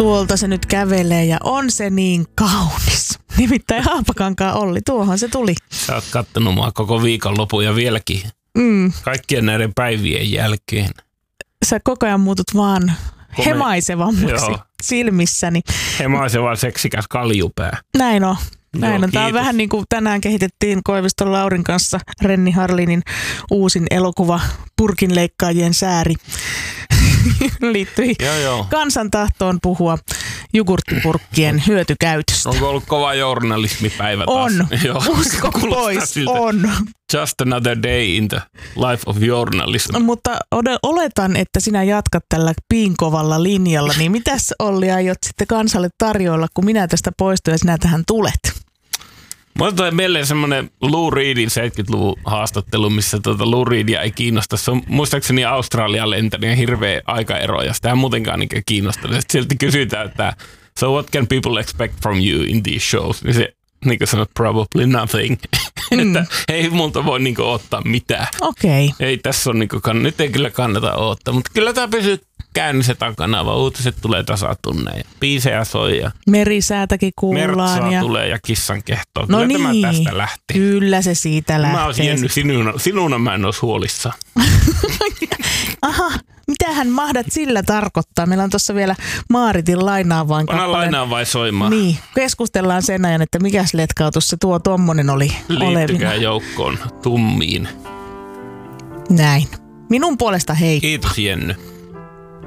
Tuolta se nyt kävelee ja on se niin kaunis. Nimittäin Haapakankaan Olli, tuohon se tuli. Sä oot kattonut mua koko viikonlopun ja vieläkin kaikkien näiden päivien jälkeen. Sä koko ajan muutut vaan hemaisevammaksi silmissäni. Hemaiseva seksikäs kaljupää. Näin on. Näin on. Tämä on vähän niin kuin tänään kehitettiin Koiviston Laurin kanssa Renni Harlinin uusin elokuva Purkinleikkaajien sääri. Liittyi kansan tahtoon puhua jogurttipurkkien hyötykäytöstä. Onko ollut kova journalismipäivä taas? On. Usko pois. On. Just another day in the life of journalism. Mutta oletan, että sinä jatkat tällä piinkovalla linjalla. Niin mitäs Olli aiot sitten kansalle tarjoilla, kun minä tästä poistun ja sinä tähän tulet? Mulla tulee mieleen semmoinen Lou Reedin 70-luvun haastattelu, missä Lou Reedia ei kiinnosta. Se on muistaakseni Australian lentänyt ja hirveä aikaero, ja sitä ei muutenkaan niin kiinnostanut. Sitten silti kysytään, että so what can people expect from you in these shows? Niin se niin sanoo, probably nothing. Että ei multa voi niin ottaa mitään. Okei. Ei tässä on, nyt ei kyllä kannata odottaa, mutta kyllä tämä pysyy käynnissä takana, vaan uutiset tulee tasatunne ja biisejä soi ja merisäätäkin kuullaan. Mertsaa tulee ja kissan kehtoa. No kyllä niin, tämä tästä lähtee. Kyllä se siitä lähtee. Mä olisin jännyt sinuna mä en olisi huolissaan. Aha, mitähän mahdat sillä tarkoittaa? Meillä on tuossa vielä Maaritin lainaavaan kappaleen. Anna lainaan vai soimaan? Niin, keskustellaan sen ajan, että mikäs letkautus se tuo tommonen oli olevina. Liittykää joukkoon tummiin. Näin. Minun puolesta hei. Kiitos Jenny.